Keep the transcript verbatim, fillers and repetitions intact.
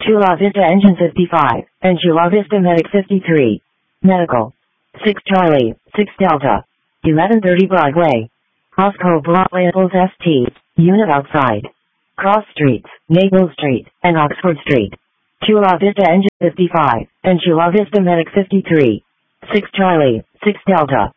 Chula Vista Engine fifty-five, and Chula Vista Medic fifty-three. Medical. six Charlie, six Delta. eleven thirty Broadway. Costco Broadway Naples S T, unit outside. Cross Streets, Naples Street, and Oxford Street. Chula Vista Engine fifty-five, and Chula Vista Medic fifty-three. six Charlie, six Delta.